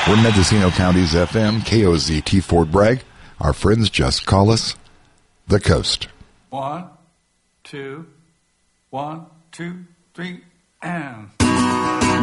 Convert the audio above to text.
We're Mendocino County's FM, KOZT Fort Bragg. Our friends just call us The Coast. 1, 2, 1, 2, 3, and...